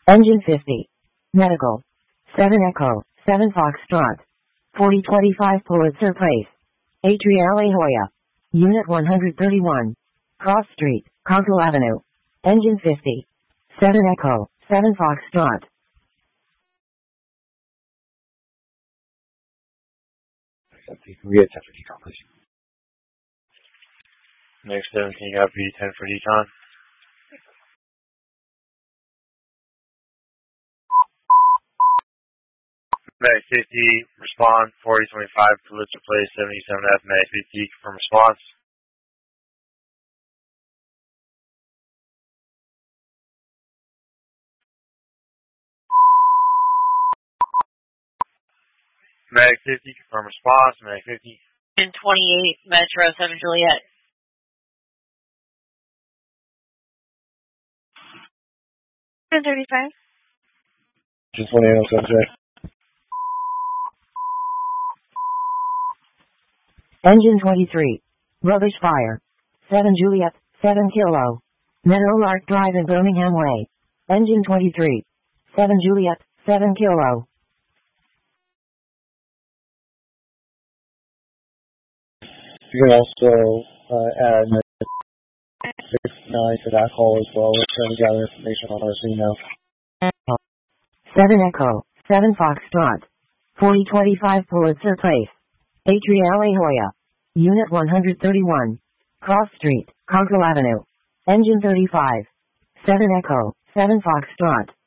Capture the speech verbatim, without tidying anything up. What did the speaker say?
Engine fifty. Medical. seven Echo, seven Foxtrot. forty twenty-five Pulitzer Place. Atria La Jolla. Unit one thirty-one. Cross Street, Conkle Avenue. Engine fifty. seven Echo, seven Foxtrot. We had ten for decon, please. Next seventeen, got B ten for decon. Mag fifty, respond, forty twenty-five, Pulitzer Place, seventy-seven F, Mag fifty, confirm response. Mag fifty, confirm response, Mag fifty. In twenty-eight, Metro, seven Juliet. ten thirty-five. Just one on subject. Engine twenty-three. Rubbish fire. seven Juliet, seven Kilo. Meadowlark Drive in Birmingham Way. Engine twenty-three. seven Juliet, seven Kilo. You can also uh, add six nine to that call as well. We're trying to gather information on our scene now. seven Echo, seven Foxtrot. forty twenty-five Pulitzer Place. Atria La Jolla. Unit one thirty-one. Cross Street, Conkle Avenue. Engine thirty-five. seven Echo, seven Foxtrot.